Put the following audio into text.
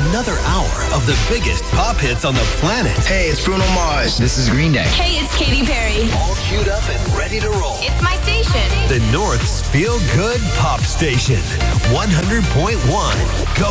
another hour of the biggest pop hits on the planet. Hey, it's Bruno Mars. This is Green Day. Hey, it's Katy Perry. All queued up and ready to roll. It's my station. The North's feel-good pop station. 100.1. Go